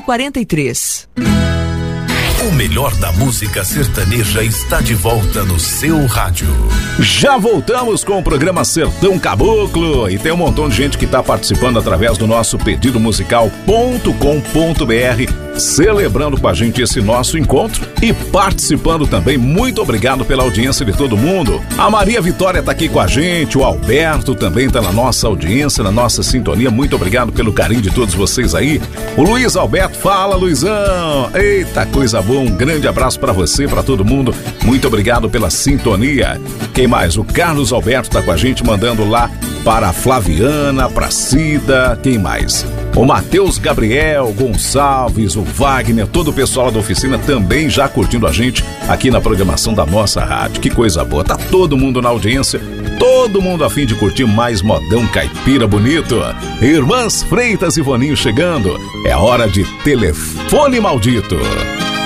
43. O melhor da música sertaneja está de volta no seu rádio. Já voltamos com o programa Sertão Caboclo e tem um montão de gente que está participando através do nosso pedidomusical.com.br, celebrando com a gente esse nosso encontro e participando também. Muito obrigado pela audiência de todo mundo. A Maria Vitória está aqui com a gente, o Alberto também está na nossa audiência, na nossa sintonia. Muito obrigado pelo carinho de todos vocês aí. O Luiz Alberto, fala Luizão, eita coisa boa, um grande abraço para você, para todo mundo. Muito obrigado pela sintonia. Quem mais? O Carlos Alberto está com a gente, mandando lá para a Flaviana, para a Cida. Quem mais? O Matheus Gabriel Gonçalves, o Wagner, todo o pessoal da oficina também já curtindo a gente aqui na programação da nossa rádio. Que coisa boa, tá todo mundo na audiência, todo mundo a fim de curtir mais modão caipira bonito. Irmãs Freitas e Voninho chegando, é hora de Telefone Maldito.